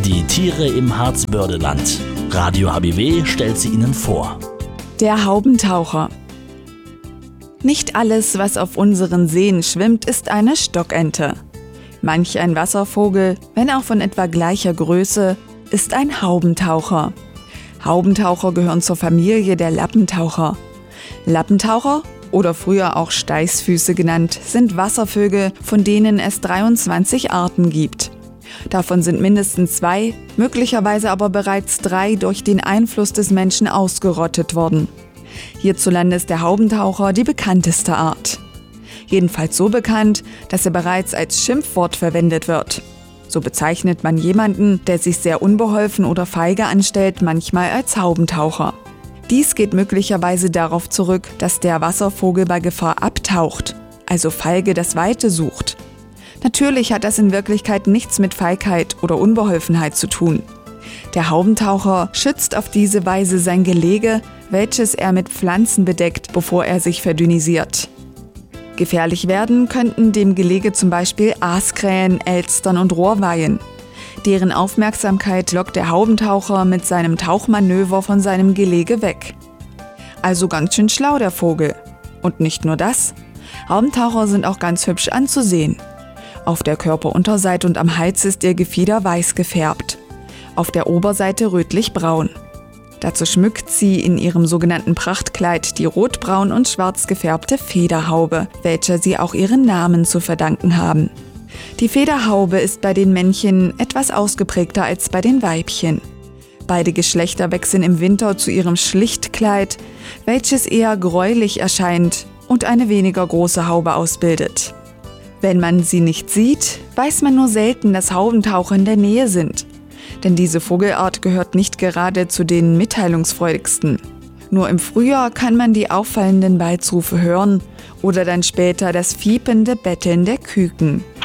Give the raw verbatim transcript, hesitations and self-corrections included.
Die Tiere im Harzbördeland. Radio H B W stellt sie Ihnen vor. Der Haubentaucher. Nicht alles, was auf unseren Seen schwimmt, ist eine Stockente. Manch ein Wasservogel, wenn auch von etwa gleicher Größe, ist ein Haubentaucher. Haubentaucher gehören zur Familie der Lappentaucher. Lappentaucher, oder früher auch Steißfüße genannt, sind Wasservögel, von denen es dreiundzwanzig Arten gibt. Davon sind mindestens zwei, möglicherweise aber bereits drei durch den Einfluss des Menschen ausgerottet worden. Hierzulande ist der Haubentaucher die bekannteste Art. Jedenfalls so bekannt, dass er bereits als Schimpfwort verwendet wird. So bezeichnet man jemanden, der sich sehr unbeholfen oder feige anstellt, manchmal als Haubentaucher. Dies geht möglicherweise darauf zurück, dass der Wasservogel bei Gefahr abtaucht, also feige das Weite sucht. Natürlich hat das in Wirklichkeit nichts mit Feigheit oder Unbeholfenheit zu tun. Der Haubentaucher schützt auf diese Weise sein Gelege, welches er mit Pflanzen bedeckt, bevor er sich verdünnisiert. Gefährlich werden könnten dem Gelege zum Beispiel Aaskrähen, Elstern und Rohrweihen. Deren Aufmerksamkeit lockt der Haubentaucher mit seinem Tauchmanöver von seinem Gelege weg. Also ganz schön schlau der Vogel. Und nicht nur das, Haubentaucher sind auch ganz hübsch anzusehen. Auf der Körperunterseite und am Hals ist ihr Gefieder weiß gefärbt, auf der Oberseite rötlich-braun. Dazu schmückt sie in ihrem sogenannten Prachtkleid die rotbraun und schwarz gefärbte Federhaube, welcher sie auch ihren Namen zu verdanken haben. Die Federhaube ist bei den Männchen etwas ausgeprägter als bei den Weibchen. Beide Geschlechter wechseln im Winter zu ihrem Schlichtkleid, welches eher gräulich erscheint und eine weniger große Haube ausbildet. Wenn man sie nicht sieht, weiß man nur selten, dass Haubentaucher in der Nähe sind. Denn diese Vogelart gehört nicht gerade zu den mitteilungsfreudigsten. Nur im Frühjahr kann man die auffallenden Balzrufe hören oder dann später das fiepende Betteln der Küken.